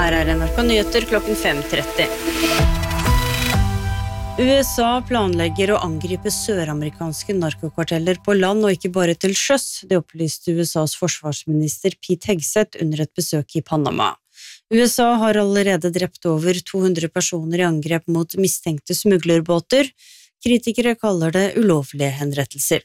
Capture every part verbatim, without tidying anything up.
Her er N R K Nyheter klokken fem tretti. U S A planlegger å angripe søramerikanske narkokarteller på land og ikke bare til sjøs, det opplyste U S A's forsvarsminister Pete Hegseth under et besøk i Panama. U S A har allerede drept over to hundre personer i angrep mot mistenkte smuglerbåter. Kritikere kaller det ulovlige henrettelser.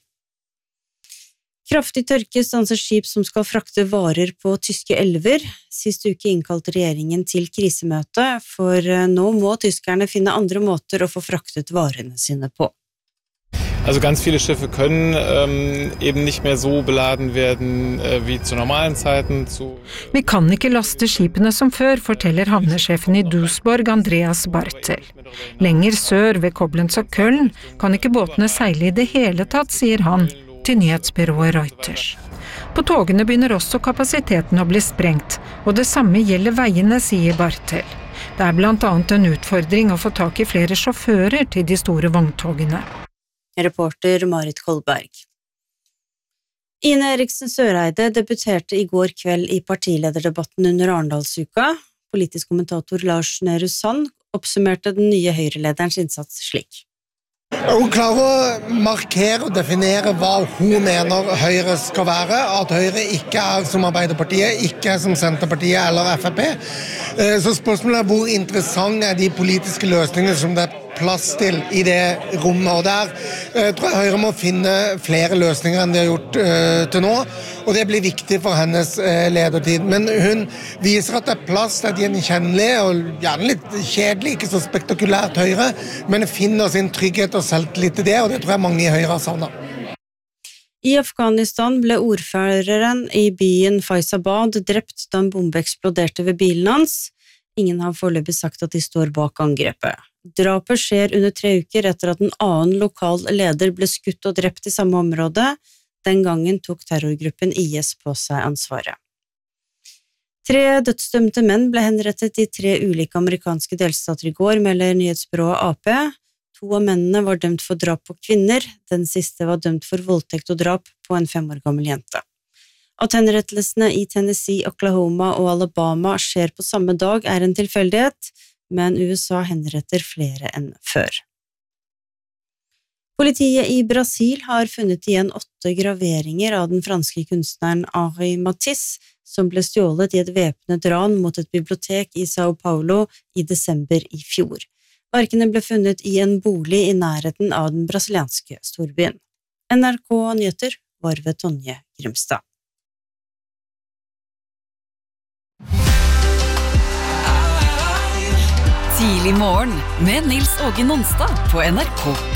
Kraftig tørke stanser skip som skal frakte varer på tyske elver. Sist uke innkalte regjeringen til krisemøte, for nå må tyskerne finne andre måter å få fraktet varene sine på. Also ganz viele Schiffe können ähm, eben nicht mehr so beladen werden äh, wie zu normalen Zeiten. Zu Vi kan ikke laste skipene som før, forteller havnesjefen i Duisburg, Andreas Bartel. Lenger sør ved Koblenz og Köln kan ikke båtene seile i det hele tatt, sier han, til nyhetsbyrået Reuters. På togene begynner også kapasiteten å bli sprengt, og det samme gjelder veiene, sier Bartel. Det er blant annet en utfordring å få tak i flere sjåfører til de store vogntogene. Reporter Marit Kolberg. Ine Eriksen Søreide debuterte i går kveld i partilederdebatten under Arendalsuka. Politisk kommentator Lars Nehru Sand oppsummerte den nye Høyre-lederens innsats slik. Hun klarer å markere og definere hva hun mener Høyre skal være, at Høyre ikke er som Arbeiderpartiet, ikke er som Senterpartiet eller F F P. Så spørsmålet er hvor interessant er de politiske løsningene som det er plass til i det rommet, og der uh, tror jeg Høyre må finne flere løsninger enn de har gjort uh, til nå, og det blir viktig for hennes uh, ledertid. Men hun viser at det er plass til et gjenkjennelig og gjerne litt kjedelig, ikke så spektakulært Høyre, men finner sin trygghet og selvtillit til det, og det tror jeg mange i Høyre har savnet. I Afghanistan ble ordføreren i byen Faizabad drept da en bombe eksploderte ved bilen hans. Ingen har foreløpig sagt at de står bak angrepet. Drapet skjer under tre uker etter at en annen lokal leder ble skutt og drept i samme område. Den gangen tok terrorgruppen I S på seg ansvaret. Tre dødsdømte menn ble henrettet i tre ulike amerikanske delstater i går, melder nyhetsbyrået A P. To av mennene var dømt for drap på kvinner, den siste var dømt for voldtekt og drap på en fem år gammel jente. At henrettelsene i Tennessee, Oklahoma og Alabama skjer på samme dag er en tilfeldighet, men U S A henretter flere enn før. Politiet i Brasil har funnet igjen åtte graveringer av den franske kunstneren Henri Matisse, som ble stjålet i et væpnet ran mot et bibliotek i São Paulo i desember i fjor. Verkene ble funnet i en bolig i nærheten av den brasilianske storbyen. N R K Nyheter var ved Tonje Grimstad. Tidlig morgen med Nils Åge Nonstad på N R K